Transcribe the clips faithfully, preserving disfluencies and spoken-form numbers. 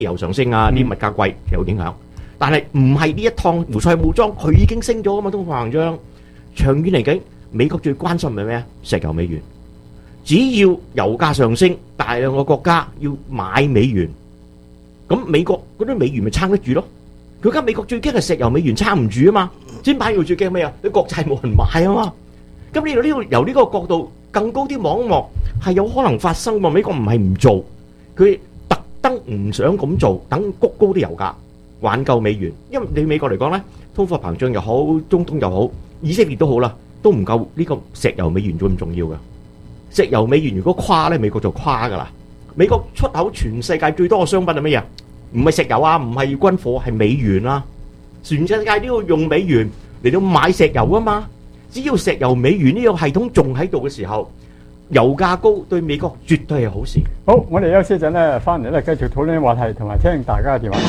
油上升啊，啲物價貴其實有影響。但係唔係呢一趟胡塞武裝佢已經升咗啊嘛，通貨膨脹。長遠嚟講，美國最關心係咩啊？石油美元。只要油價上升，大量嘅國家要買美元，咁美國嗰啲美元咪撐得住咯？佢而家美國最驚係石油美元撐唔住啊嘛，先買要最驚咩啊？啲國債冇人買啊嘛。咁呢度呢個由呢個角度更高啲望一望，係有可能發生喎。美國唔係唔做，佢特登唔想咁做，等谷高啲油價，挽救美元。因為你美國嚟講咧，通貨膨脹又好，中東又好，以色列都好啦，都唔夠呢個石油美元咁重要嘅。石油美元如果垮咧，美國就垮噶啦。美國出口全世界最多嘅商品係乜嘢？唔係石油啊，唔係軍火，係美元啊。全世界都要用美元嚟到買石油啊嘛。只要石油美元呢個系統仲喺度嘅時候，油價高對美國絕對係好事。 好，我哋休息一陣咧，翻嚟咧繼續討論啲話題，同埋聽大家嘅電話。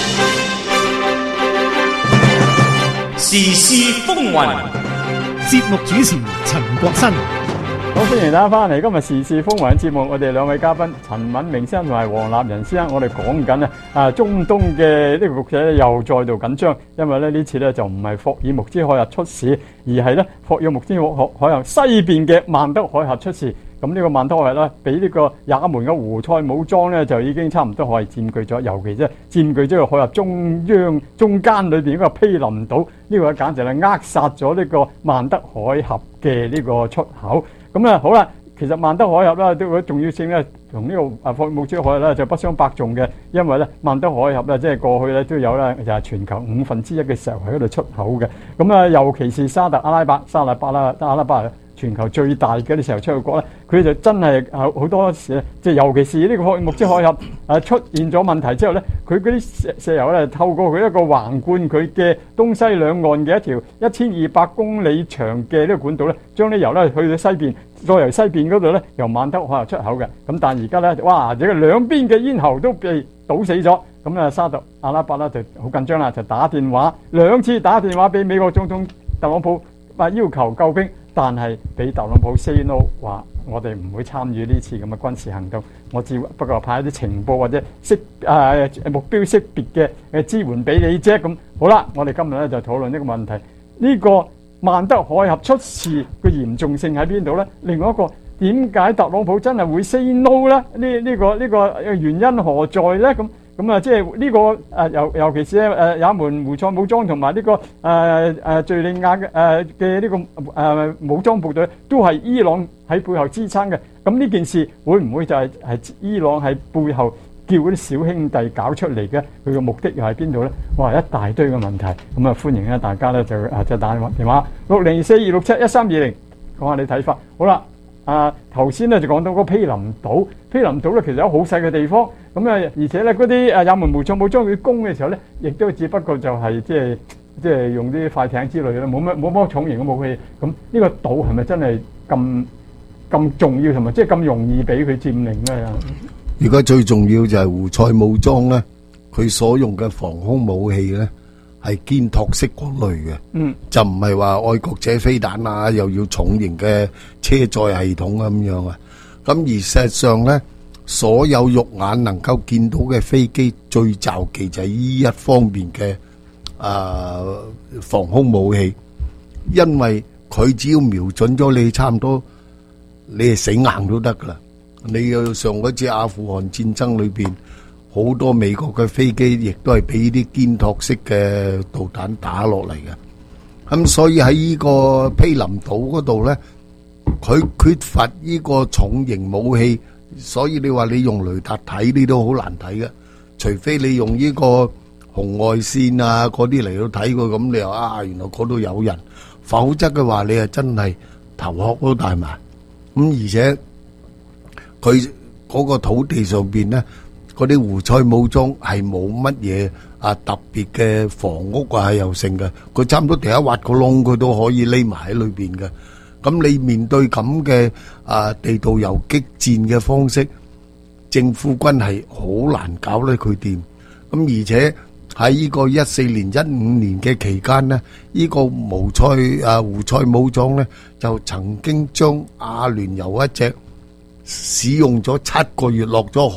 時事風雲，節目主持陳國新。 好，歡迎大家翻嚟今日時事風雲節目，我哋兩位嘉賓陳敏明先生同埋黃立仁先生，我哋講緊咧啊中東嘅呢個局勢咧又再度緊張，因為咧呢次咧就唔係霍爾木茲海峽出事，而係咧霍爾木茲海峽西邊嘅曼德海峽出事。咁呢個曼德海峽咧，俾呢個也門嘅胡塞武裝咧就已經差唔多可以佔據咗，尤其即係佔據咗個海峽中央中間裏邊一個毗鄰島，呢個簡直係扼殺咗呢個曼德海峽嘅呢個出口。咁啊好啦，其實曼德海峽咧都嘅重要性咧，同呢個啊霍爾木茲海峽咧就不相伯仲嘅，因為咧曼德海峽咧即係過去咧都有咧就係全球五分之一嘅石油喺嗰度出口嘅。咁啊，尤其是沙特阿拉伯、沙特巴拉、阿拉伯全球最大嘅啲石油出口國咧，佢就真係好好多時，即係尤其是呢個霍爾木茲海峽啊出現咗問題之後咧，佢嗰啲石石油咧透過佢一個橫貫佢嘅東西兩岸嘅一條一千二百公里長嘅呢個管道咧，將啲油咧去到西邊，再由西邊嗰度咧由曼德海峽出口嘅。咁但係而家咧，哇！這個兩邊嘅咽喉都被堵死咗，咁啊沙特阿拉伯咧就好緊張啦，就打電話兩次打電話俾美國總統特朗普，話要求救兵。但係俾特朗普 say no， 話我哋唔會參與呢次咁嘅軍事行動，我只不過派一啲情報或者識誒、呃、目標識別嘅誒支援俾你啫。咁好啦，我哋今日咧就討論呢個問題。呢、這個曼德海峽出事嘅嚴重性喺邊度咧？另外一個點解特朗普真係會 say no 咧？呢、這、呢個呢、這個原因何在咧？咁咁啊，即係呢個誒尤尤其是咧誒也門胡塞武裝同埋呢個誒誒敍利亞嘅誒嘅呢個誒、呃、武裝部隊都係伊朗喺背後支撐嘅。咁呢件事會唔會就係係伊朗喺背後叫嗰啲小兄弟搞出嚟嘅？佢嘅目的又喺邊度咧？哇！一大堆嘅問題。咁啊，歡迎咧大家咧就誒就打電話六零四二六七一三二零講下你睇法。好啦。啊，頭先咧就講到嗰個毗鄰島，毗鄰島咧其實有好細嘅地方，咁啊，而且咧嗰啲誒也門胡塞武裝佢攻嘅時候咧，亦都只不過就係即係即係用啲快艇之類嘅，冇乜冇乜重型嘅武器。咁呢個島係咪真係咁咁重要，同埋即係咁容易俾佢佔領咧？ 而家最重要就係胡塞武裝咧，佢所用嘅防空武器咧係肩托式嗰類嘅，嗯，就唔係話愛國者飛彈啊，又要重型嘅車載系統啊咁樣啊。咁而事實上咧，所有肉眼能夠見到嘅飛機最罩忌就係呢一方面嘅啊防空武器，因為佢只要瞄準咗你，差唔多你係死硬都得噶啦。你要上嗰次阿富汗戰爭裏邊，好多美國嘅飛機亦都係俾啲肩托式嘅導彈打落嚟嘅。咁所以喺呢個毗鄰島嗰度咧，佢缺乏呢個重型武器，所以你話你用雷達睇呢都好難睇嘅，除非你用呢個紅外線啊嗰啲嚟到睇佢，咁你又啊原來嗰度有人，否則嘅話你係真係頭殼都大埋。咁而且佢嗰個土地上邊咧，嗰啲胡塞武裝係冇乜嘢啊特別嘅房屋啊又剩嘅，佢差唔多第一挖個窿佢都可以匿埋喺裏邊嘅。咁你面對咁嘅啊地道游擊戰嘅方式，政府軍係好難搞得佢掂。咁而且喺呢個一四年一五年嘅期間呢，呢個胡塞啊胡塞武裝呢就曾經將阿聯酋一隻使用咗七個月落咗海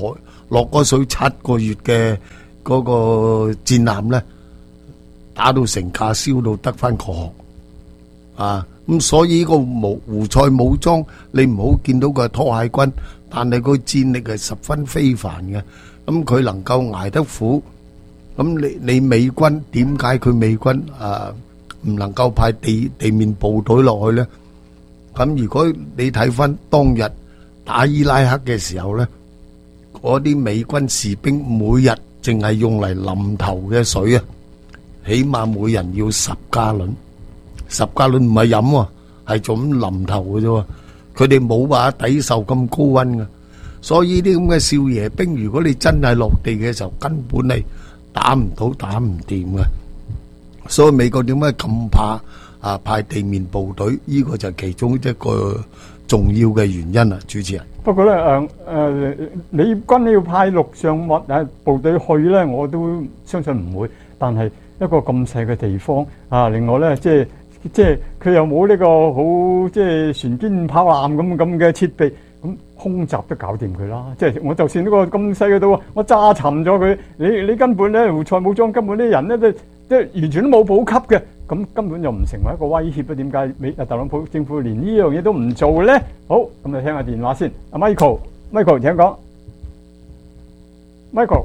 落嗰水七個月嘅嗰個戰艦咧，打到成架燒到得翻個殼啊！咁所以呢個胡胡塞武裝，你唔好見到佢係拖鞋軍，但係佢戰力係十分非凡嘅。咁佢能夠捱得苦，咁你你美軍點解佢美軍啊唔能夠派地地面部隊落去咧？咁如果你睇翻當日打伊拉克嘅時候咧，嗰啲美軍士兵每日淨係用嚟淋頭嘅水啊，起碼每人要十加侖，十加侖唔係飲喎，係做咁淋頭嘅啫喎。佢哋冇話抵受咁高溫嘅，所以啲咁嘅少爺兵，如果你真係落地嘅時候，根本係打唔到、打唔掂嘅。所以美國點解咁怕啊派地面部隊？呢個就係其中一個重要嘅原因啦，主持人。 不過咧，誒誒，美軍你要派陸上物誒部隊去咧，我都相信唔會。但係一個咁細嘅地方啊，另外咧，即係即係佢又冇呢個好即係船堅炮艦咁咁嘅設備，咁空襲都搞掂佢啦。即係我就算呢個咁細嘅島，我炸沉咗佢，你你根本咧胡塞武裝根本啲人咧都即係完全都冇補給嘅。咁根本就唔成為一個威脅啊！點解美特朗普政府連呢樣嘢都唔做咧？好，咁就聽下電話先。阿 Michael，Michael 請講。Michael，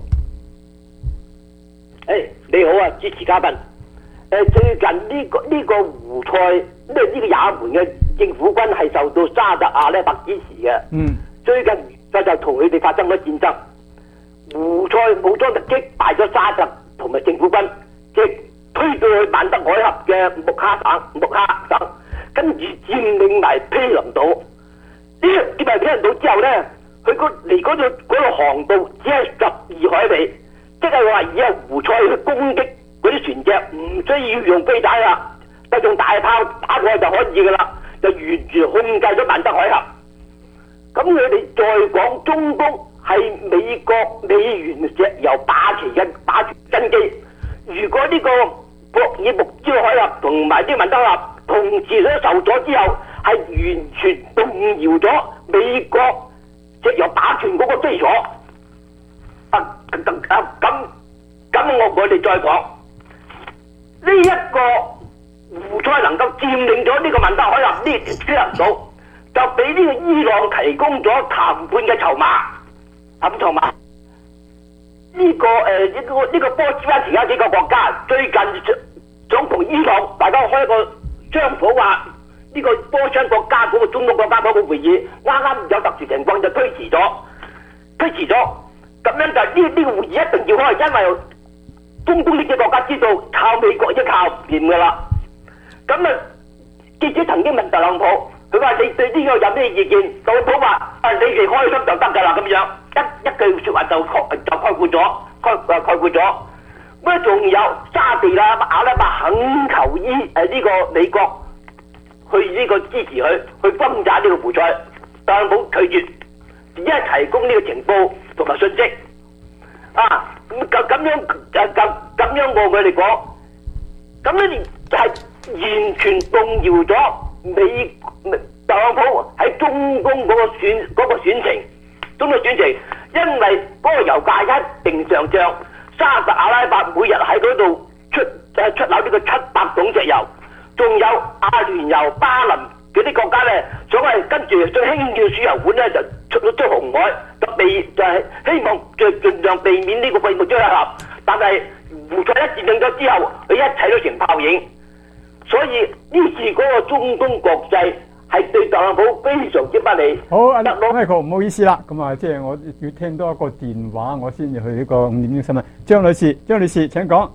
誒你好啊，主持嘉賓。誒最近呢個呢個胡塞呢呢個也門嘅政府軍係受到沙特阿拉伯支持嘅。 嗯。 最近就就同佢哋發生咗戰爭，胡塞武裝就擊敗咗沙特同埋政府軍，即推到去曼德海峽嘅穆哈省，穆哈省，跟住佔領埋毗鄰島。呢佔埋毗鄰島之後咧，佢個離嗰度嗰個航道只係十二海里，即係話以後胡塞去攻擊嗰啲船隻，唔需要用飛彈啦，就用大炮打過去就可以噶啦，就完全控制咗曼德海峽。咁佢哋再講中東係美國美元石油霸權嘅霸權根基，如果呢個博爾木茲海峽同埋啲曼德海峽同時都受咗之後，係完全動搖咗美國石油霸權嗰個基礎。啊咁咁咁，我我哋再講呢一個胡塞能夠佔領咗呢個曼德海峽呢條絲路島，就俾呢個伊朗提供咗談判嘅籌碼，談判籌碼。呢、這個誒呢、呃這個呢、這個波斯灣其他幾個國家最近想同伊朗大家開一個商討，話呢個波斯灣國家嗰、那個中東國家嗰個會議啱啱有特殊情況就推遲咗，推遲咗，咁樣就呢呢、這個會議一定要開，因為中東呢啲國家知道靠美國已經靠唔掂噶啦。咁啊，記者曾經問特朗普，佢話你對呢個有咩意見？特朗普話：啊，你哋開心就得㗎啦，咁樣一一句説話就概就概括咗，概誒概括咗。咁仲有沙地啦、阿拉伯肯求伊誒呢個美國去呢個支持佢，去轟炸呢個胡塞，特朗普拒絕，只係提供呢個情報同埋信息。啊，咁咁咁樣誒咁咁樣我佢哋講，咁咧就係完全動搖咗美特朗普喺中東嗰個選嗰個選情，中東選情，因為嗰個油價一定上漲，沙特阿拉伯每日喺嗰度出誒出口呢個七百桶石油，仲有阿聯酋、巴林嗰啲國家咧，想係跟住最輕要輸油管咧就出咗出紅海，就避就係希望就盡量避免呢個廢物追合，但係胡塞一佔領咗之後，佢一切都成泡影。所以呢次嗰個中東國際係對特朗普非常之不利。 好，阿 Michael 唔好意思啦，咁啊，即係我要聽多一個電話，我先至去呢個五點鐘新聞。張女士，張女士請講。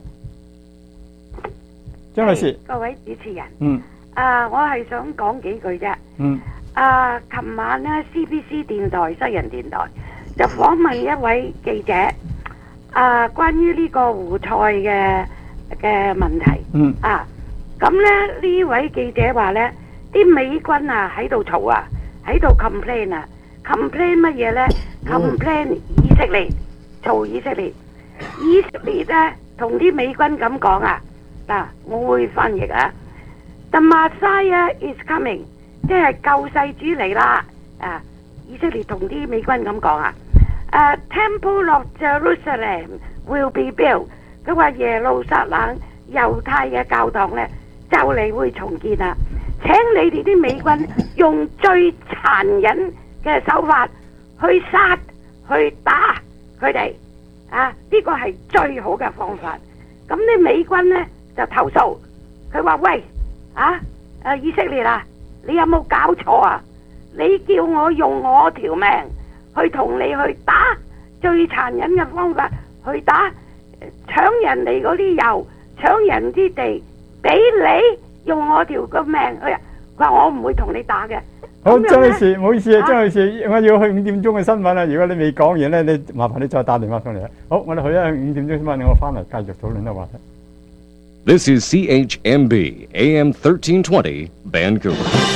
張女士， 各位主持人， 嗯， 啊，我係想講幾句啫。 嗯， 啊，琴晚咧 C B C 電台、西人電台就訪問一位記者，啊，關於呢個胡塞嘅嘅問題。 嗯， 啊。咁咧呢位記者話咧，啲美軍啊喺度嘈啊，喺度 complain 啊 ，complain 乜嘢咧 ？complain 以色列，嘈以色列，以色列咧同啲美軍咁講啊，嗱，我會翻譯啊 ，The Messiah is coming，即係救世主嚟啦，啊，以色列同啲美軍咁講啊， 誒 Temple of Jerusalem will be built。佢話耶路撒冷猶太嘅教堂咧就嚟會重建啦。請你哋啲美軍用最殘忍嘅手法去殺去打佢哋啊！呢個係最好嘅方法。咁啲美軍咧就投訴，佢話：喂啊誒以色列啊，你有冇搞錯啊？你叫我用我條命去同你去打，最殘忍嘅方法去打，搶人哋嗰啲油，搶人啲地，俾你用我條個命去。佢話我唔會同你打嘅。 好， 咁樣張女士，唔好意思啊， 啊張女士，我要去五點鐘嘅新聞啦。如果你未講完咧，你麻煩你再打電話上嚟啊。好，我哋去一五點鐘新聞，我翻嚟繼續討論呢個話題。 This is C H M B A M thirteen twenty Vancouver。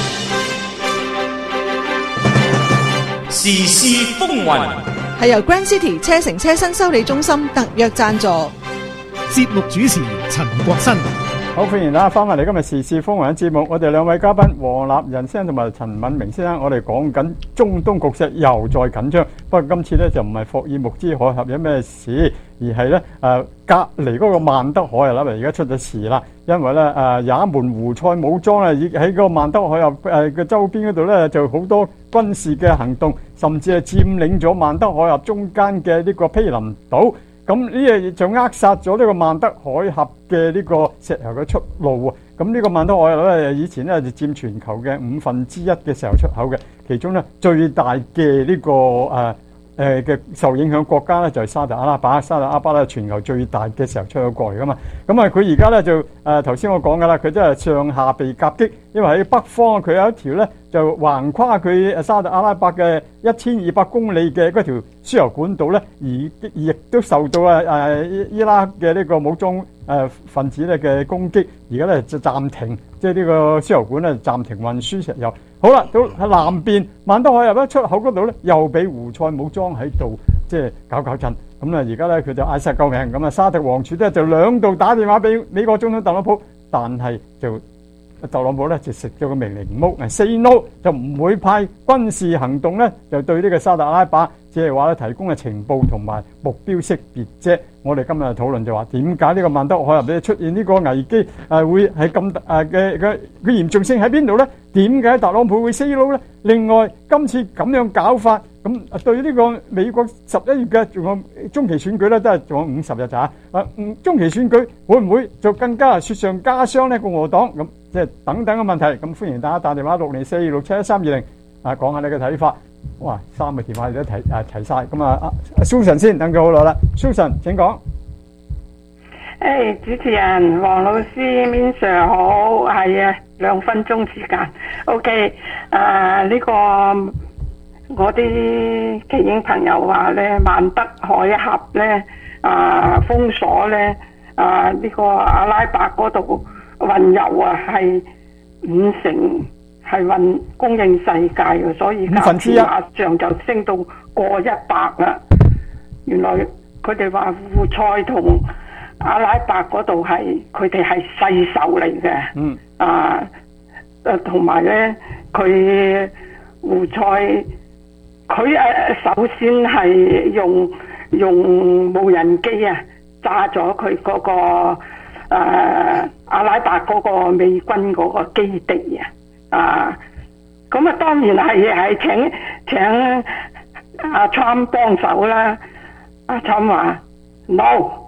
時事風雲， 係由 Grand City 車城車新修理中心特約贊助。 節目主持陳國新。 好，歡迎大家翻返嚟今日時事風雲嘅節目。我哋兩位嘉賓黃立仁先生同埋陳敏明先生，我哋講緊中東局勢又再緊張。不過今次咧就唔係霍爾木茲海峽有咩事，而係咧誒隔離嗰個曼德海峽啦，而家出咗事啦。因為咧誒也門胡塞武裝啊，已喺個曼德海峽誒嘅周邊嗰度咧就好多軍事嘅行動，甚至係佔領咗曼德海峽中間嘅呢個毗林島。咁呢嘢就扼殺咗呢個曼德海峽嘅呢個石油嘅出路喎。咁呢個曼德海峽咧，以前咧就佔全球嘅五分之一嘅石油出口嘅，其中咧最大嘅呢個誒誒嘅受影響國家咧就係沙特阿拉伯。沙特阿拉伯咧全球最大嘅石油出口國嚟噶嘛。咁啊，佢而家咧就誒頭先我講噶啦，佢真係上下被夾擊，因為喺北方佢有一條咧就橫跨佢沙特阿拉伯嘅一千二百公里嘅嗰條輸油管道咧，而亦都受到啊誒伊拉克嘅呢個武裝誒分子咧嘅攻擊，而家咧就暫停，即係呢個輸油管咧暫停運輸石油。好啦，到喺南邊曼德海峽一出口嗰度咧，又俾胡塞武裝喺度即係搞搞震。咁啊，而家咧佢就嗌曬救命。咁啊，沙特王儲咧就兩度打電話俾美國總統特朗普，但係就特朗普咧就食咗個命令唔好 say no， 就唔會派軍事行動咧，就對呢個沙特阿拉伯，只係話咧提供嘅情報同埋目標識別啫。我哋今日討論就話點解呢個曼德海峽咧出現呢個危機誒、呃、會係咁誒嘅嘅嘅嚴重性喺邊度咧？點解特朗普會 say no 咧？另外今次咁樣搞法，咁對呢個美國十一月嘅仲有中期選舉咧，都係仲有五十日咋啊？嗯，中期選舉會唔會就更加雪上加霜咧？共和黨咁即係等等嘅問題，咁歡迎大家打電話六零四二六七一三二零啊，講下你嘅睇法。哇，三個電話你都提誒齊晒，咁啊阿 Susan 先，等佢好耐啦 ，Susan 請講。 誒，主持人黃老師 Min Sir 好，係啊，兩分鐘時間 ，OK，誒呢個我啲奇英朋友話咧，曼德海峽咧啊封鎖咧啊呢個阿拉伯嗰度運油啊係五成。係運供應世界嘅，所以價錢馬上就升到過一百啦。原來佢哋話胡塞同阿拉伯嗰度係佢哋係世仇嚟嘅。嗯。啊，誒同埋咧，佢胡塞佢誒首先係用用無人機啊炸咗佢嗰個誒、啊、阿拉伯嗰個美軍嗰個基地啊！啊，咁啊當然係係請請阿 Trump 幫手啦。阿 Trump 話 no，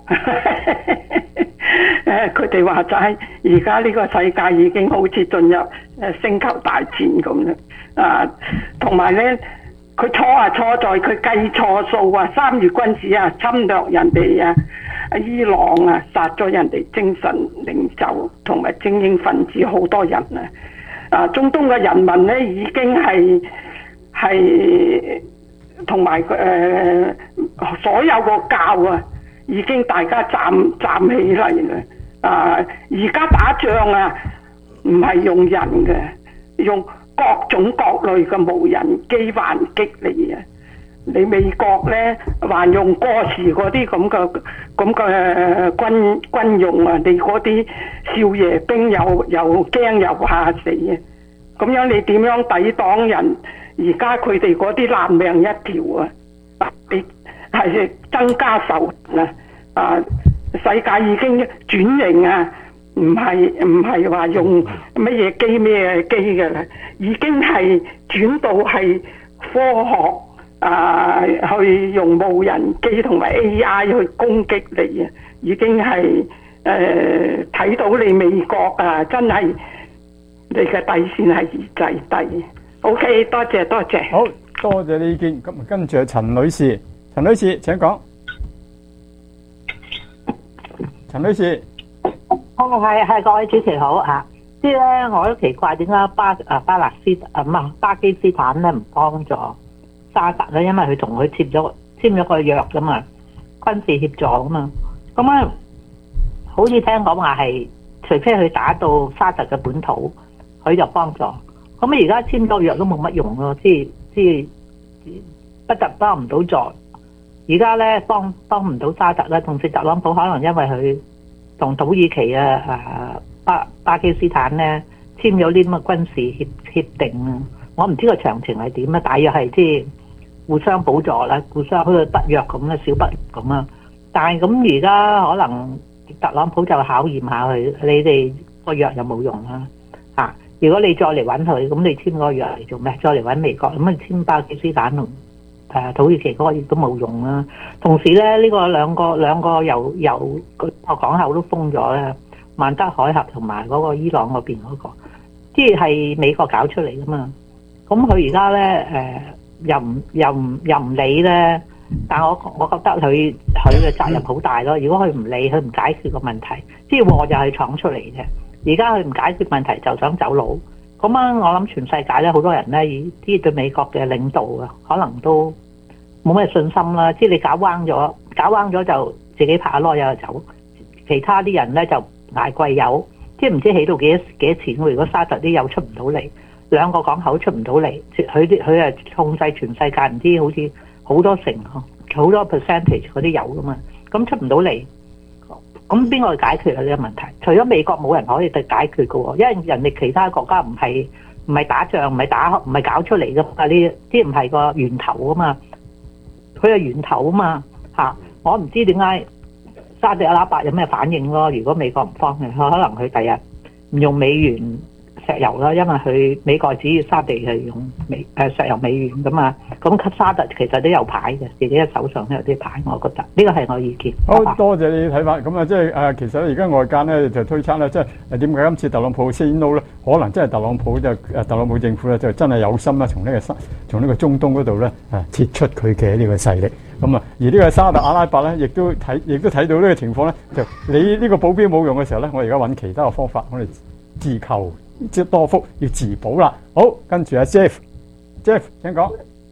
誒佢哋話就係而家呢個世界已經好似進入誒星球大戰咁啦。啊，同埋咧佢錯啊錯在佢計錯數啊，三月軍事啊侵略人哋啊伊朗啊，殺咗人哋精神領袖同埋精英分子好多人啊。啊，中東嘅人民咧已經係係同埋誒所有個教啊，已經大家站站起嚟啦！啊，而家打仗啊，唔係用人嘅，用各種各類嘅無人機還擊你啊！你美國咧還用過時嗰啲咁嘅咁嘅軍軍用啊，你嗰啲少爺兵又又驚又怕死啊！咁樣你點樣抵擋人？而家佢哋嗰啲爛命一條啊！你係增加仇恨啊！啊，世界已經轉型啊，唔係唔係話用乜嘢機咩機嘅啦，已經係轉到係科學啊，去用無人機同埋 A I 去攻擊你啊，已經係誒睇到你美國啊，真係你嘅底線係越制低。OK， 多謝多謝。 好多謝你意見。咁跟住係陳女士，陳女士請講。陳女士， 哦，係係各位主持好嚇。即係咧，我都奇怪點解巴啊巴勒斯啊唔係巴基斯坦咧唔幫助沙特咧，因為佢同佢簽咗簽咗個約噶嘛，軍事協助啊嘛。咁啊，好似聽講話係，除非佢打到沙特嘅本土，佢就幫助。咁啊，而家簽咗約都冇乜用咯，即係即係不特幫唔到助。而家咧幫幫唔到沙特咧，同時特朗普可能因為佢同土耳其啊啊巴巴基斯坦咧簽咗啲咁嘅軍事協協定啊，我唔知個詳情係點啊，大約係即係互相補助啦，互相好似北約咁啦，小北咁啊。但係咁而家可能特朗普就考驗下佢，你哋個約有冇用啊？嚇！如果你再嚟揾佢，咁你簽嗰個約嚟做咩？再嚟揾美國，咁你簽巴基斯坦同誒土耳其嗰個亦都冇用啦。同時咧，呢、呢個兩個兩個由由個港口都封咗咧，曼德海峽同埋嗰個伊朗嗰邊嗰、嗰個，即係係美國搞出嚟噶嘛。咁佢而家咧誒又唔又唔又唔理咧，但我我覺得佢佢嘅責任好大咯。如果佢唔理，佢唔解決個問題，即係禍就係闖出嚟嘅。而家佢唔解決問題就想走佬，咁啊！我諗全世界咧好多人咧，啲對美國嘅領導啊，可能都冇咩信心啦。即係你搞彎咗，搞彎咗就自己拍下籮柚就走，其他啲人咧就捱貴油，即係唔知起到幾多幾多錢喎。如果沙特啲油出唔到嚟，兩個港口出唔到嚟，佢啲佢係控制全世界，唔知好似好多成好多 percentage 嗰啲油噶嘛，咁出唔到嚟。咁邊個去解決啊呢個問題？除咗美國冇人可以去解決嘅喎，因為人哋其他國家唔係唔係打仗，唔係打唔係搞出嚟嘅嘛，呢啲唔係個源頭啊嘛，佢係源頭啊嘛嚇。我唔知點解沙特阿拉伯有咩反應咯？如果美國唔幫佢，可能佢第日唔用美元石油啦，因為佢美國只要沙地係用美誒石油美元噶嘛。咁沙特其實都有牌嘅，自己嘅手上都有啲牌，我覺得呢個係我意見。 好多謝你睇法。咁啊，即係誒，其實而家外間咧就推測咧，即係誒點解今次特朗普 say no 咧？可能真係特朗普就誒特朗普政府咧就真係有心啦，從呢個從呢個中東嗰度咧誒撤出佢嘅呢個勢力。咁啊，而呢個沙特阿拉伯咧，亦都睇亦都睇到呢個情況咧，就你呢個保鏢冇用嘅時候咧，我而家揾其他嘅方法，我哋自求即係多福，要自保啦。好，跟住阿 Jeff，Jeff 請講。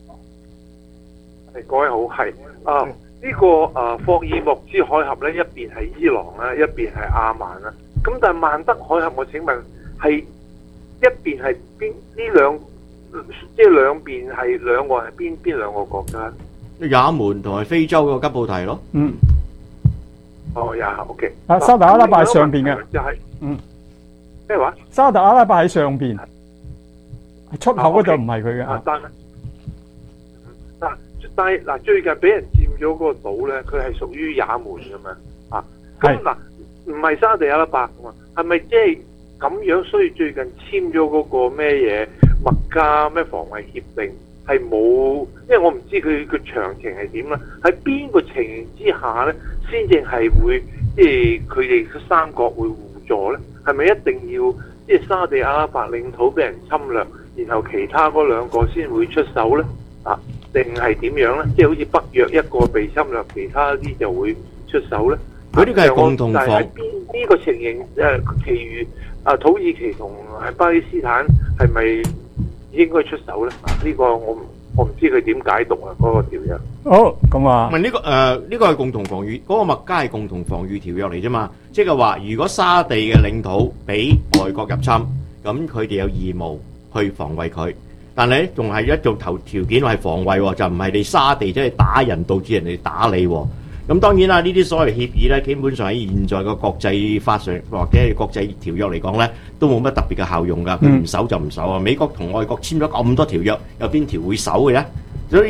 各位好，係啊，呢、這個啊霍爾木茲海峽咧，一邊係伊朗啦，一邊係阿曼啦。咁但係曼德海峽，我請問係一邊係邊？呢兩即係兩邊係兩個係邊邊兩個國家？ 也門同埋非洲個吉布提咯。 嗯。 哦，呀 ，OK。 啊，沙特阿拉伯喺上邊嘅。 就係、是、 嗯。 咩話？ 沙特阿拉伯喺上邊，出口嗰度唔係佢嘅。 啊，但係嗱。但係嗱，最近俾人佔咗嗰個島咧，佢係屬於也門噶嘛啊？咁嗱，唔係沙地阿拉伯噶嘛？係咪即係咁樣？所以最近簽咗嗰個咩嘢麥加咩防衛協定係冇，因為我唔知佢佢詳情係點啦。喺邊個情形之下咧，先至係會即係佢哋三國會互助咧？係咪一定要即係沙地阿拉伯領土俾人侵略，然後其他嗰兩個先會出手咧？啊？定係點樣咧？即係好似北約一個被侵略，其他啲就會出手咧。 佢呢個係共同防。 喺邊呢個情形誒？其餘啊土耳其同係巴基斯坦係咪應該出手咧？呢、呢個我我唔知佢點解讀啊嗰、嗰個條約。 好咁啊。唔係呢個誒呢個係共同防禦，嗰、嗰個麥加係共同防禦條約嚟啫嘛。即係話，如果沙地嘅領土俾外國入侵，咁佢哋有義務去防衛佢。但係咧，仲係一做頭條件係防衛喎，就唔係你沙地即係打人導致人哋打你喎。咁當然啦，呢啲所謂協議咧，基本上喺現在個國際法上或者係國際條約嚟講咧，都冇乜特別嘅效用㗎。佢唔守就唔守啊。美國同外國簽咗咁多條約，有邊條會守嘅咧？所以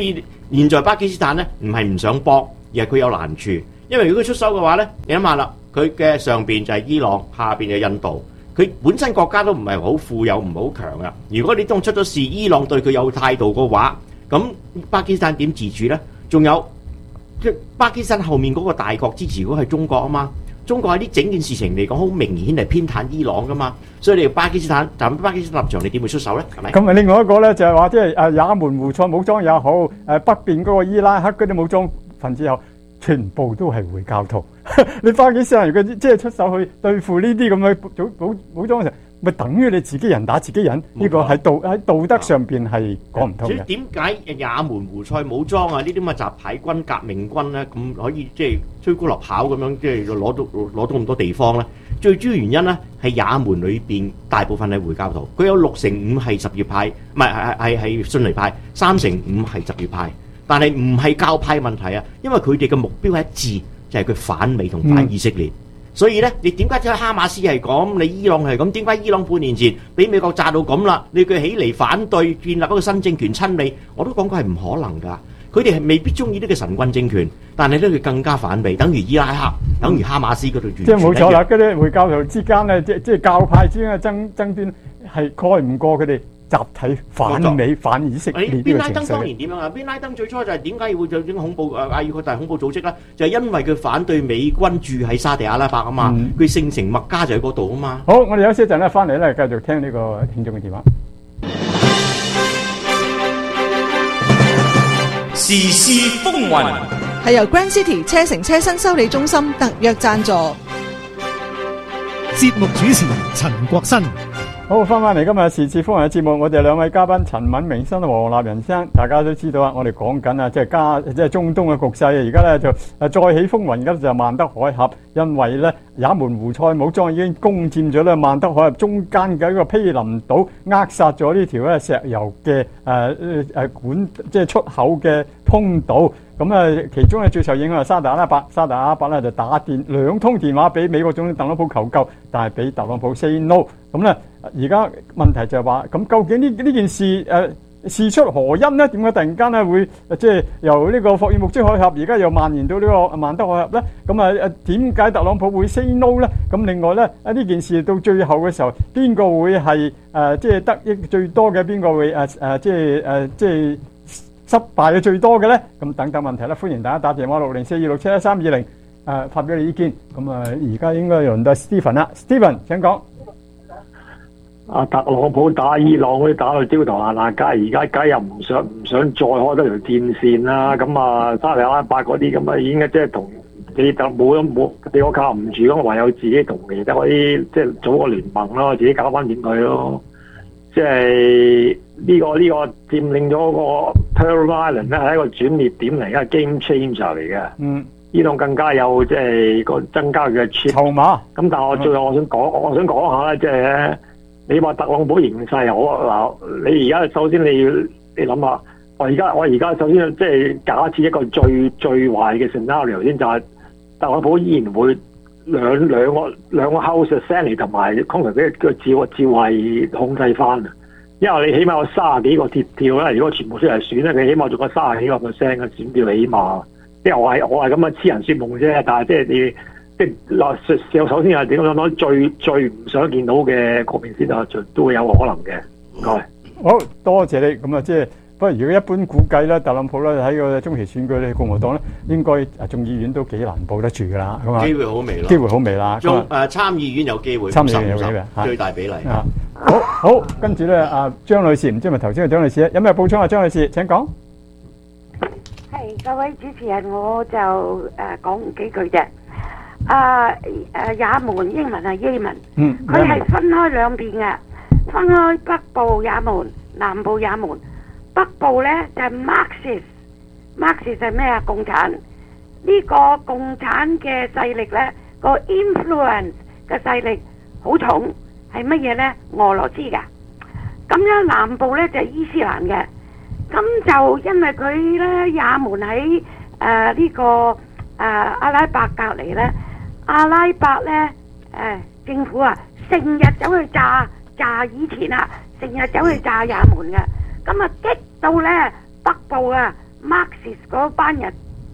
現在巴基斯坦咧唔係唔想幫，而係佢有難處，因為如果佢出手嘅話咧，你諗下啦，佢嘅上邊就係伊朗，下邊就係印度，佢本身國家都唔係好富有，唔係好強啊。如果你當出咗事，伊朗對佢有態度嘅話，咁巴基斯坦點自處咧？仲有即巴基斯坦後面嗰個大國支持嗰個係中國啊嘛。中國喺呢整件事情嚟講，好明顯係偏袒伊朗噶嘛，所以你巴基斯坦站巴基斯坦立場，你點會出手咧？係咪？ 咁啊，另外一個咧就係話，即係誒也門胡塞武裝也好，誒北邊嗰個伊拉克嗰啲武裝分子又好，全部都係回教徒。你巴基斯坦如果即係出手去對付呢啲咁嘅組武武裝嘅時候，咪等於你自己人打自己人？呢個係道喺道德上邊係講唔通嘅。 點解也門胡塞武裝啊呢啲咁嘅雜牌軍、革命軍咧咁可以即係吹高立跑咁樣，即係攞到攞到咁多地方咧？最主要原因咧係也門裏邊大部分係回教徒，佢有六成五係什葉派，唔係係係係遜尼派，三成五係什葉派，但係唔係教派問題啊，因為佢哋嘅目標係一致，就係佢反美同反以色列。嗯所以咧，你點解即係哈馬斯係咁，你伊朗係咁？點解伊朗半年前俾美國炸到咁啦？你佢起嚟反對建立一個新政權親美，我都講過係唔可能㗎。佢哋係未必中意呢個神棍政權，但係咧佢更加反美，等於伊拉克，等於哈馬斯嗰度。 即係冇錯啦，嗰啲回教徒之間咧，即即係教派之間嘅爭爭端係蓋唔過佢哋集體反美反以色列呢個情緒。邊拉登當年點樣啊？邊拉登最初就係點解會做啲恐怖誒阿爾蓋達恐怖組織咧？就係、是、因為佢反對美軍駐喺沙地阿拉伯啊嘛，佢、嗯、聖城麥加就喺嗰度啊嘛。 好，我哋休息一陣咧，翻嚟咧繼續聽呢個聽眾嘅電話。 時事風雲係由 Grand City 車城車新修理中心特約贊助。 節目主持陳國新。 好，翻返嚟今日時事風雲嘅節目，我哋兩位嘉賓陳敏明生同黃立仁生，大家都知道啊，我哋講緊啊，即係加即係中東嘅局勢啊，而家咧就誒再起風雲，而家就曼德海峽，因為咧也門胡塞武裝已經攻佔咗咧曼德海峽中間嘅一個毗鄰島，扼殺咗呢條咧石油嘅誒誒管即係出口嘅通道。咁啊，其中咧最受影響係沙特阿拉伯，沙特阿拉伯咧就打電兩通電話俾美國總統特朗普求救，但係俾特朗普 say no。咁咧，而家問題就係話，咁究竟呢呢件事誒、呃、事出何因呢？點解突然間咧會即係由呢個霍爾木茲海峽而家又蔓延到呢個曼德海峽咧？咁啊誒點解特朗普會 say no 咧？咁另外咧啊呢件事到最後嘅時候，邊個會係誒即係得益最多嘅？邊個會誒誒即係誒即係失敗嘅最多嘅咧？咁等等問題咧，歡迎大家打電話六零四二六七一三二零誒發表你意見。咁啊，而家應該輪到 Stephen 啦 ，Stephen 請講。 阿特朗普打伊朗嗰啲打到焦頭爛額，梗係而家梗又唔想唔想再開多條戰線啦。咁啊，沙特阿拉伯嗰啲咁啊，已經即係同你就冇冇你我靠唔住咁，唯有自己同其他嗰啲即係組個聯盟咯，自己搞翻掂佢咯。即係呢個呢個佔領咗個 Pearl Island 咧，係一個轉捩點嚟，一個 game changer 嚟嘅。嗯，伊朗更加有即係個增加佢嘅籌碼。咁但係我最後我想講，我想講下咧，即係你話特朗普形勢好啊嗱，你而家首先你要你諗下，我而家我而家首先即係假設一個最最壞嘅 scenario 先，就係特朗普依然會。兩兩個兩個 House of Senate 同埋 Congress 嘅個照照係控制翻啊！因為你起碼有三十幾個鐵票啦，如果全部出嚟選咧，佢起碼仲有三十幾個 percent 嘅選票起碼。即係我係我係咁嘅痴人説夢啫，但係即係你即係嗱，首先係點講？最最唔想見到嘅局面先啊，都會有可能嘅。唔該， 好多謝你咁啊！即係。不過，如果一般估計咧，特朗普咧喺個中期選舉咧，共和黨咧應該啊眾議院都幾難保得住㗎啦，咁啊機會好微啦， 機會好微啦。 中誒參議院有機會， 參議院有機會， 最大比例。 啊，好好，跟住咧，阿張女士，唔知係咪頭先嘅張女士咧，有咩補充啊？張女士請講。 係各位主持人，我就誒講幾句啫。啊誒，也門英文係耶文，嗯，佢係分開兩邊嘅，分開北部也門、南部也門。北部咧就係 Marxist，Marxist 係咩啊？共產呢、這個共產嘅勢力咧，個 influence 嘅勢力好重，係乜嘢咧？俄羅斯噶。咁樣南部咧就係、是、伊斯蘭嘅。咁就因為佢咧也門喺誒呢個誒、呃、阿拉伯隔離咧，阿拉伯咧誒、呃、政府啊，成日走去炸炸以前啊，成日走去炸也門嘅。咁啊激到咧北部啊 Marxist 嗰班人，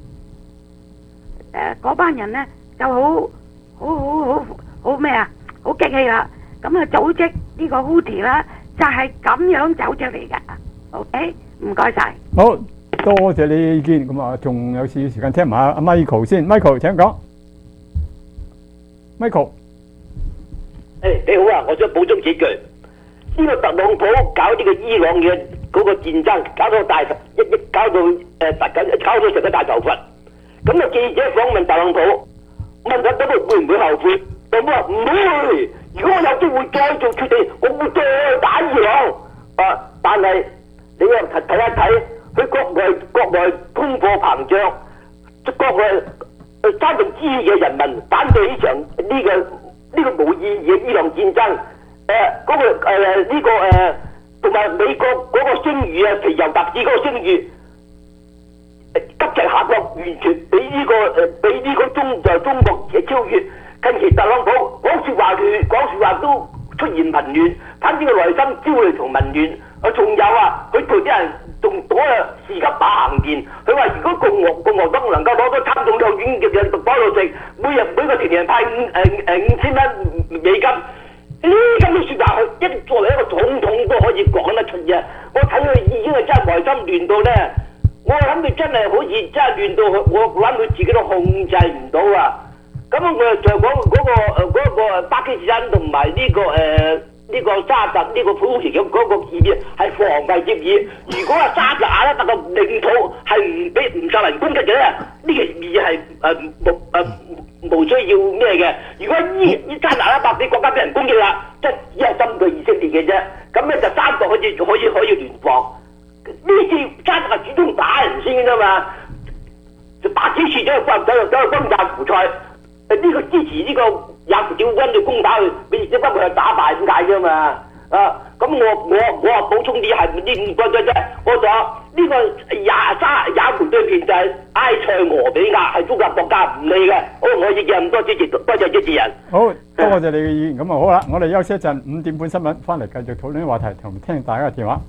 誒嗰班人咧就好好好好好咩啊，好激氣啦！咁啊組織呢個 Houthi 啦，就係咁樣走出嚟㗎。OK， 唔該晒。 好多謝你意見，咁啊，仲有少少時間聽埋阿 Michael 先 ，Michael 請講。Michael， 誒你好啊，我想補充幾句。呢個特朗普搞呢個伊朗嘅嗰個戰爭，搞到大一一搞到誒突緊，搞到成個大頭佛。咁啊記者訪問特朗普，問佢咁佢會唔會後悔？特朗普話唔會。如果我有機會再做決定，我會再打伊朗。啊，但係你又睇睇一睇，佢國內國內通貨膨脹，國內誒三分之二嘅人民反對呢場呢個呢個無意義嘅伊朗戰爭。誒嗰個誒呢個誒同埋美國嗰個聲譽啊，皮尤特爾嗰個聲譽急劇下降，完全俾呢個誒俾呢個中就中國嘅超越。近期特朗普講説話佢講説話都出現民怨，反正個內心焦慮同民怨。啊，仲有啊，佢同啲人仲嗰個時急打行電，佢話如果共和共和黨能夠攞到參眾兩院嘅嘅獨保六席，每日每個團員派五誒誒五千蚊美金。呢咁嘅説話，佢一作為一個總統都可以講得出嘅。我睇佢已經係真係內心亂到咧，我諗佢真係好似真係亂到佢，我諗佢自己都控制唔到啊！咁我就講嗰個誒嗰個巴基斯坦同埋呢個誒呢個沙特呢個土耳其嘅嗰個協議係防衛協議。如果係沙特阿拉伯嘅領土係唔俾唔受人攻擊嘅咧，呢個協議係誒冇誒。冇需要咩嘅。如果依依沙特阿拉伯啲國家俾人攻擊啦，即係只係針對以色列嘅啫。咁咧就三國可以可以可以聯防。呢次沙特係主動打人先嘅啫嘛，就打幾次咗去軍走去走去轟炸胡塞。誒呢個支持呢個也門調軍去攻打佢，俾一軍佢打敗咁解啫嘛。啊，咁我我我話補充啲係呢五個啫啫，我就呢個也沙也門對面就係埃塞俄比亞係中國國家唔理嘅。好，我意見咁多，支持多謝支持人。 好多謝你嘅意見，咁啊好啦，我哋休息一陣，五點半新聞翻嚟繼續討論啲話題，同聽大家嘅電話。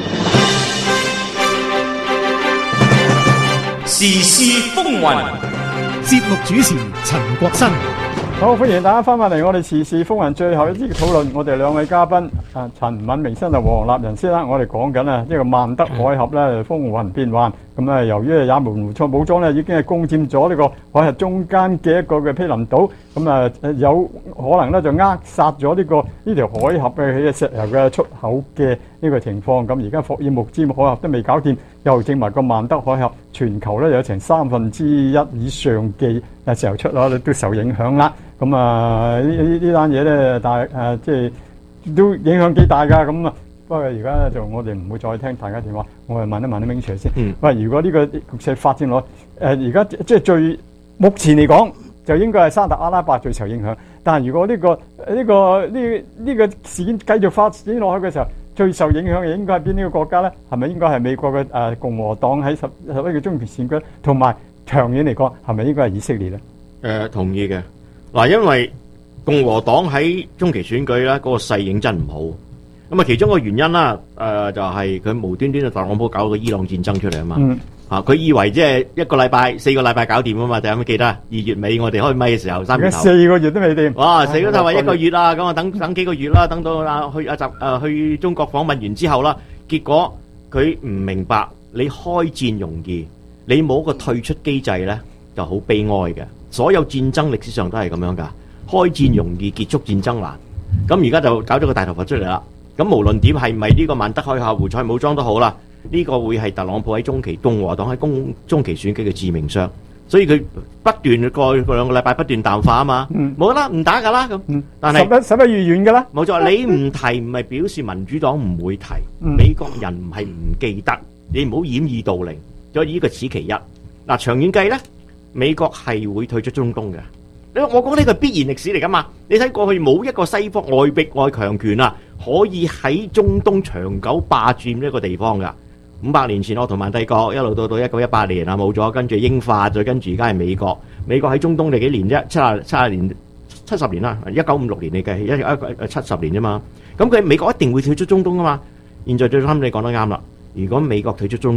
時事風雲， 節目主持陳國新。 好，歡迎大家翻返嚟我哋時事風雲最後一節討論，我哋兩位嘉賓啊，陳敏明先生同黃立仁先生，我哋講緊啊呢個曼德海峽咧風雲變幻，咁啊由於也門胡塞武裝咧已經係攻佔咗呢個海峽中間嘅一個嘅毗鄰島，咁啊有可能咧就扼殺咗呢個呢條海峽嘅石油嘅出口嘅呢個情況，咁而家霍爾木茲海峽都未搞掂，又整埋個曼德海峽，全球咧有成三分之一以上嘅石油出口都受影響啦。咁啊呢呢呢單嘢咧，大誒、呃、即係都影響幾大㗎。咁啊，不過而家咧就我哋唔會再聽大家電話，我哋問一問啲明 Sir 先。嗯。喂，如果呢個局勢發展落誒，而家即係最目前嚟講，就應該係沙特阿拉伯最受影響。但係如果呢、呢個呢、呢個呢呢、呢個事件繼續發展落去嘅時候，最受影響嘅應該係邊呢個國家咧？係咪應該係美國嘅誒、呃、共和黨喺十十一個中期選舉，同埋長遠嚟講係咪應該係以色列咧？誒、 呃，同意嘅。嗱，因為共和黨喺中期選舉咧，嗰個勢影真唔好。咁啊，其中一個原因啦，誒、呃、就係、是、佢無端端就特朗普搞個伊朗戰爭出嚟啊嘛。嗯。啊，佢以為即係一個禮拜、四個禮拜搞掂啊嘛，就有冇記得啊？二月尾我哋開咪嘅時候，三月頭。四個月都未掂。 哇！四個頭話一個月啦，咁啊等等幾個月啦，等到啊去阿習誒去中國訪問完之後啦，結果佢唔明白，你開戰容易，你冇個退出機制咧，就好悲哀嘅。所有戰爭歷史上都係咁樣噶，開戰容易，結束戰爭難。咁而家就搞咗個大頭佛出嚟啦。咁無論點係咪呢個曼德海峽胡塞武裝都好啦，呢、這個會係特朗普喺中期共和黨喺公中期選舉嘅致命傷。所以佢不斷過去兩個禮拜不斷淡化啊嘛，冇啦，唔打噶啦咁。但係十一十一月完噶啦， 冇錯。你唔提唔係表示民主黨唔會提，嗯、美國人唔係唔記得，你唔好掩耳盜鈴。所以呢個此其一。嗱，長遠計咧。美國係會退出中東嘅，你我講呢個必然歷史嚟噶嘛？你睇過去冇一個西方外逼外強權啊，可以喺中東長久霸佔呢個地方噶。五百年前奧圖曼帝國一路到到一九一八年啊冇咗，跟住英法，再跟住而家係美國。美國喺中東你幾年啫？七十七十年七十年啦，一九五六年你計一一七十年啫嘛。咁佢美國一定會退出中東噶嘛？現在最啱你講得啱啦。如果美國退出中東，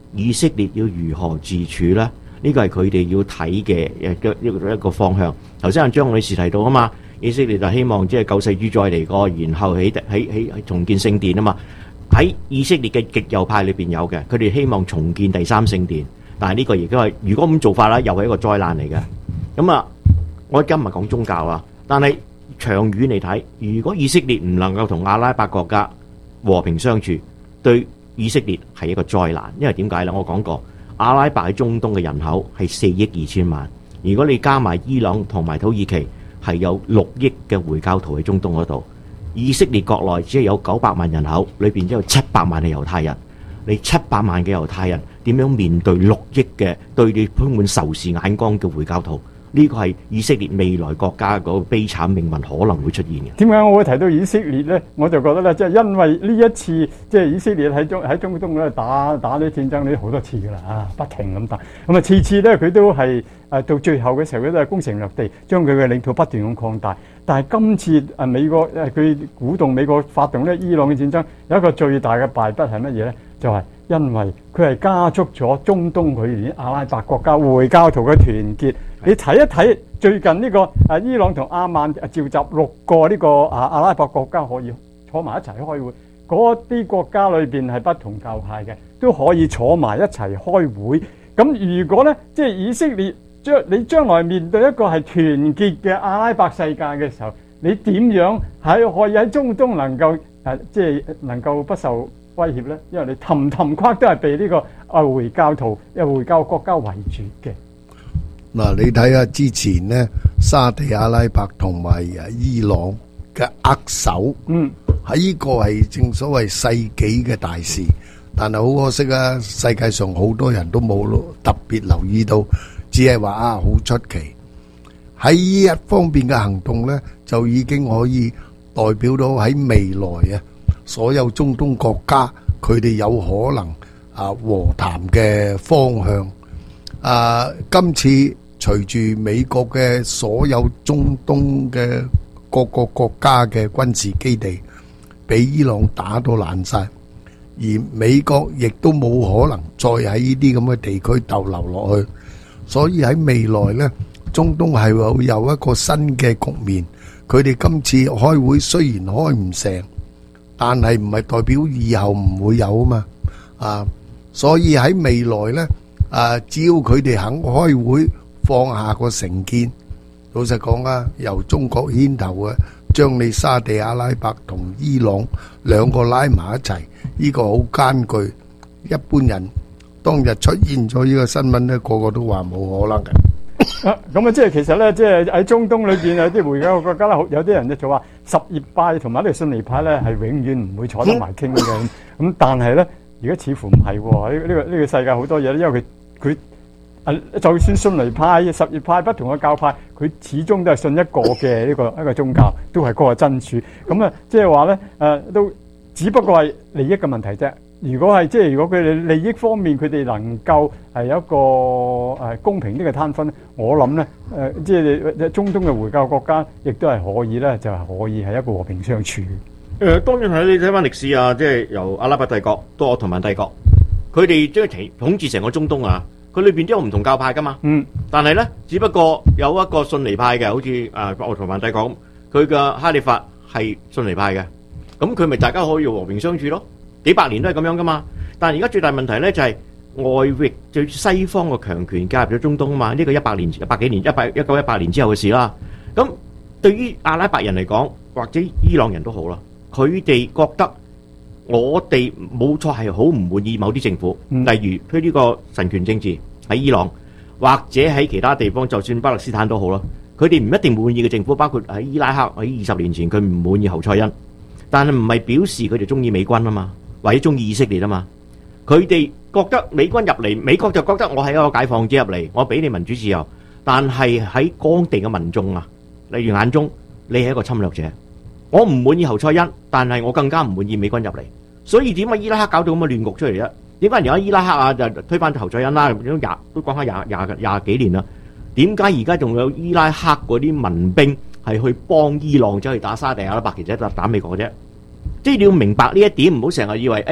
以色列要如何自處呢？呢個係佢哋要睇嘅一個一個一個方向。頭先阿張女士提到啊嘛，以色列就希望即係救世主再嚟過，然後起起起重建聖殿啊嘛。喺以色列嘅極右派裏邊有嘅，佢哋希望重建第三聖殿，但係呢個亦都係如果咁做法啦，又係一個災難嚟嘅。咁啊，我今日講宗教啦，但係長遠嚟睇，如果以色列唔能夠同阿拉伯國家和平相處，對以色列係一個災難。因為點解呢？我講過，阿拉伯喺中東嘅人口係四億二千萬，如果你加埋伊朗同埋土耳其，係有六億嘅回教徒喺中東嗰度。以色列國內只係有九百萬人口，裏邊只有七百萬係猶太人。你七百萬嘅猶太人點樣面對六億嘅對你充滿仇視眼光嘅回教徒？呢個係以色列未來國家嗰個悲慘命運可能會出現嘅。 點解我會提到以色列呢？我就覺得咧，即係因為呢一次即係以色列喺中喺中東咧打打啲戰爭呢好多次噶啦啊，不停咁打。咁啊，次次咧佢都係誒到最後嘅時候，佢都係攻城略地，將佢嘅領土不斷咁擴大。但係今次誒美國誒佢鼓動美國發動咧伊朗嘅戰爭，有一個最大嘅敗筆係乜嘢咧？就係、是、因為佢係加速咗中東佢哋阿拉伯國家回教徒嘅團結。你睇一睇最近呢個啊伊朗同阿曼召集六個呢個啊阿拉伯國家可以坐埋一齊開會，嗰啲國家裏邊係不同教派嘅，都可以坐埋一齊開會。咁如果咧即係以色列將你將來面對一個係團結嘅阿拉伯世界嘅時候，你點樣喺可以喺中東能夠誒即係能夠不受威脅咧？因為你氹氹跨都係被呢個啊回教徒、回教國家圍住嘅。 嗱，你睇下之前呢，沙地阿拉伯同埋伊朗嘅握手，嗯，喺呢個係正所謂世紀嘅大事，但係好可惜啊，世界上好多人都冇特別留意到，只係話啊好出奇。喺呢一方面嘅行動呢，就已經可以代表到喺未來啊，所有中東國家佢哋有可能啊和談嘅方向。啊，今次隨住美國嘅所有中東嘅各個國家嘅軍事基地俾伊朗打到爛晒，而美國亦都冇可能再喺呢啲咁嘅地區逗留落去，所以喺未來呢，中東係會有一個新嘅局面。佢哋今次開會雖然開唔成，但係唔係代表以後唔會有啊嘛，啊，所以喺未來呢。啊！只要佢哋肯開會，放下個成見，老實講啊，由中國牽頭嘅，將你沙地阿拉伯同伊朗兩個拉埋一齊，呢個好艱巨。一般人當日出現咗呢個新聞咧，個個都話冇可能嘅。 啊，咁啊，即係其實咧，即係喺中東裏邊有啲回教國家咧，有啲人就話什葉派同埋呢個遜尼派咧係永遠唔會坐得埋傾嘅。咁、嗯、但係咧，而家似乎唔係喎。呢、呢、呢個呢、呢個世界好多嘢咧，因為佢。佢啊，就算遜尼派、什葉派不同嘅教派，佢始終都係信一個嘅呢個一個宗教，都係嗰個真主。咁啊，即係話咧，誒都只不過係利益嘅問題啫。如果係即係如果佢哋利益方面，佢哋能夠係有一個誒公平啲嘅攤分，我諗咧誒，即係中東嘅回教國家，亦都係可以咧，就係可以係一個和平相處。 誒，當然係你睇翻歷史啊，即係由阿拉伯帝國到奧圖曼帝國。佢哋將係統治成個中東啊！佢裏邊都有唔同教派噶嘛。嗯。但係咧，只不過有一個遜尼派嘅，好似誒奧圖曼帝國咁，佢嘅哈里發係遜尼派嘅，咁佢咪大家可以和平相處咯？幾百年都係咁樣噶嘛。但係而家最大問題咧就係、是、外域最西方嘅強權加入咗中東啊嘛。呢、這個一百年、一百幾年、一百一九一八年之後嘅事啦。咁對於阿拉伯人嚟講，或者伊朗人都好啦，佢哋覺得。我哋冇錯係好唔滿意某啲政府，例如推呢個神權政治喺伊朗，或者喺其他地方，就算巴勒斯坦都好啦。佢哋唔一定滿意嘅政府，包括喺伊拉克喺二十年前佢唔滿意侯賽因，但係唔係表示佢哋中意美軍啊嘛，或者中意以色列啊嘛。佢哋覺得美軍入嚟，美國就覺得我係一個解放者入嚟，我俾你民主自由。但係喺當地嘅民眾啊，例如眼中你係一個侵略者。我唔滿意侯賽因，但係我更加唔滿意美軍入嚟，所以點解伊拉克搞到咁嘅亂局出嚟咧？點解而家伊拉克啊就推翻侯賽因啦？都廿都講翻廿廿廿幾年啦，點解而家仲有伊拉克嗰啲民兵係去幫伊朗走去打沙地阿拉伯，其實就打美國嘅啫？即係你要明白呢一點，唔好成日以為誒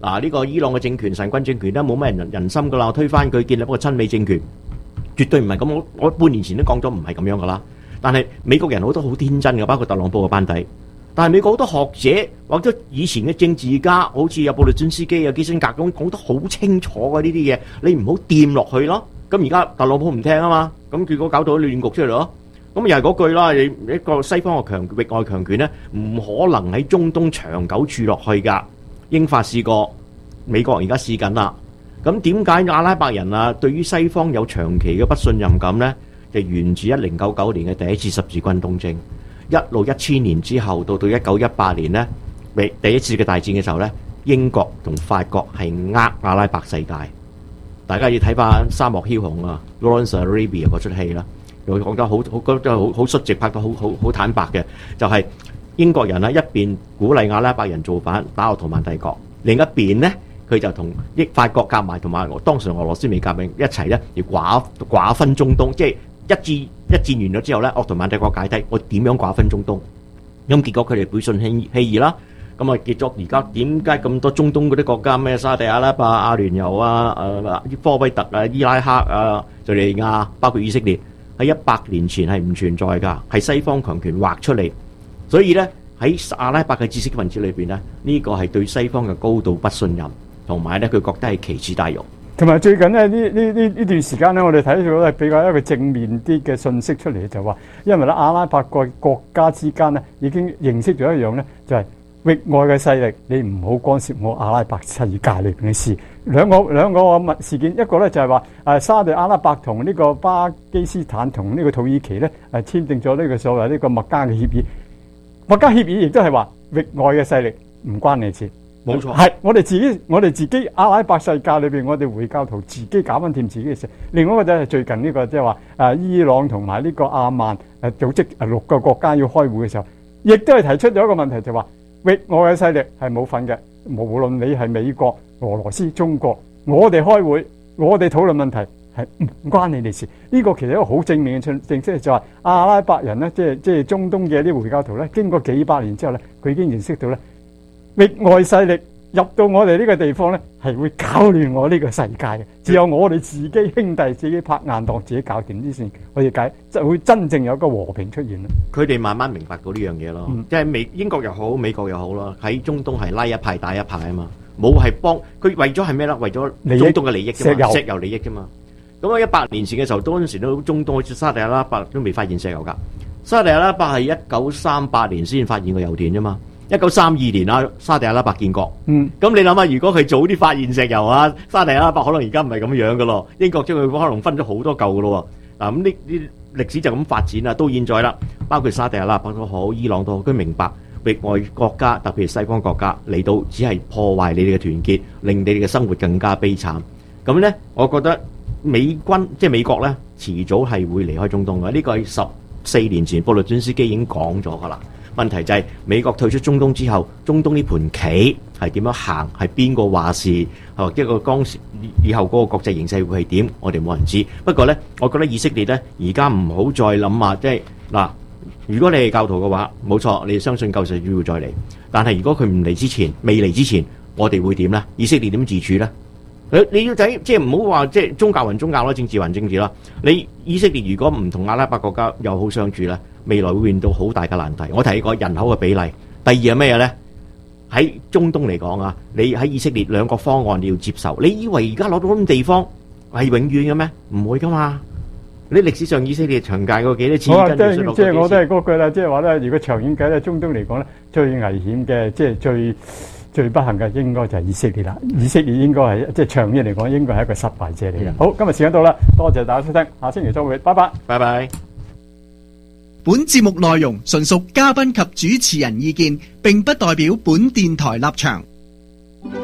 嗱呢個伊朗嘅政權神棍政權咧冇乜人人心噶啦，推翻佢建立一個親美政權，絕對唔係咁。我我半年前都講咗唔係咁樣噶啦。但係美國人好多好天真嘅，包括特朗普嘅班底。但係美國好多學者或者以前嘅政治家，好似有布雷津斯基、有基辛格咁講得好清楚嘅呢啲嘢，你唔好掂落去咯。咁而家特朗普唔聽啊嘛，咁結果搞到亂局出嚟咯。咁又係嗰句啦，你一個西方嘅強域外強權咧，唔可能喺中東長久住落去㗎。英法試過，美國而家試緊啦。咁點解阿拉伯人啊對於西方有長期嘅不信任感呢？就源自一零九九年嘅第一次十字軍東征，一路一千年之後到到一九一八年呢，第一次嘅大戰嘅時候呢，英國同法國係呃阿拉伯世界。大家要睇翻《沙漠梟雄》啊 ，Lawrence Arabia 嗰出戲啦，又講得好好，覺得好好率直，拍得好好好坦白嘅，就係、是、英國人啊一邊鼓勵阿拉伯人造反打奧圖曼帝國，另一邊呢，佢就同益法國夾埋，同埋當時俄羅斯未革命一齊咧，要寡寡分中東，即係一戰一戰完咗之後咧，奧圖曼帝國解體，我點樣寡分中東？咁結果佢哋背信棄棄義啦。咁啊，結咗而家點解咁多中東嗰啲國家咩沙地阿拉伯、阿聯酋啊、誒科威特啊、伊拉克啊、敍利亞，包括以色列，喺一百年前係唔存在㗎，係西方強權畫出嚟。所以咧喺阿拉伯嘅知識分子裏邊咧，呢個係對西方嘅高度不信任，同埋咧佢覺得係奇恥大辱。 同埋最近咧呢呢呢呢段時間咧，我哋睇到咧比較一個正面啲嘅信息出嚟，就話因為咧阿拉伯個國家之間咧已經認識咗一樣咧，就係、是。域外嘅勢力，你唔好干涉我阿拉伯世界裏邊嘅事。兩個兩個物事件，一個咧就係話誒沙地阿拉伯同呢個巴基斯坦同呢個土耳其咧誒簽訂咗呢個所謂呢個麥加嘅協議。麥加協議亦都係話域外嘅勢力唔關你事， 冇錯。 係我哋自己，我哋自己阿拉伯世界裏邊，我哋回教徒自己搞翻掂自己嘅事。另外一個就係最近呢、這個即係話誒伊朗同埋呢個阿曼誒組織誒六個國家要開會嘅時候，亦都係提出咗一個問題，就話、是。域外嘅勢力係冇份嘅，無論你係美國、俄羅斯、中國，我哋開會，我哋討論問題係唔關你哋事。呢、這個其實一個好正面嘅正式就係阿拉伯人咧，即係即係中東嘅啲回教徒咧，經過幾百年之後咧，佢已經認識到咧，域外勢力入到我哋呢個地方咧，係會搞亂我呢個世界嘅。只有我哋自己兄弟自己拍硬檔，自己搞掂啲先，可以解就會真正有一個和平出現啦。 佢哋慢慢明白到呢樣嘢咯，嗯、即係美英國又好，美國又好啦，喺中東係拉一派打一派啊嘛，冇係幫佢為咗係咩啦？為咗中東嘅利益啫嘛，石油利益啫嘛。咁啊，一百年前嘅時候，當陣時都中東好似沙地阿拉伯都未發現石油㗎，沙地阿拉伯係一九三八年先發現個油田啫嘛。一九三二年啊，沙地阿拉伯建國。嗯，咁你諗下，如果佢早啲發現石油啊，沙地阿拉伯可能而家唔係咁樣噶咯。英國將佢可能分咗好多嚿噶咯。嗱，咁呢啲歷史就咁發展啦，到現在啦，包括沙地阿拉伯都好，伊朗都好，佢明白域外國家，特別係西方國家嚟到，只係破壞你哋嘅團結，令你哋嘅生活更加悲慘。咁咧，我覺得美軍即係美國咧，遲早係會離開中東嘅。呢個係十四年前布雷津斯基已經講咗噶啦。問題就係美國退出中東之後，中東呢盤棋係點樣行？係邊個話事？係一個當時以後嗰個國際形勢會係點？我哋冇人知。不過呢，我覺得以色列呢，而家唔好再諗話，即係嗱，如果你係教徒嘅話，冇錯，你相信救世主會再嚟。但係如果佢唔嚟之前，未嚟之前，我哋會點呢？以色列點自處呢？你要睇，即係唔好話即係宗教還宗教啦，政治還政治啦。你以色列如果唔同阿拉伯國家友好相處咧，未來會面到好大嘅難題。我提過人口嘅比例，第二係咩嘢咧？喺中東嚟講啊，你喺以色列兩個方案你要接受。你以為而家攞到咁地方係永遠嘅咩？唔會噶嘛。你歷史上以色列長界過幾多次？ 好啊，即係即係我都係嗰句啦，即係話咧，如果長遠計咧，中東嚟講咧，最危險嘅即係最。最不幸嘅應該就係以色列啦，以色列應該係即係長遠嚟講應該係一個失敗者嚟嘅。好，今日時間到啦，多謝大家收聽，下星期再會，拜拜， 拜拜。 本節目內容純屬嘉賓及主持人意見，並不代表本電台立場。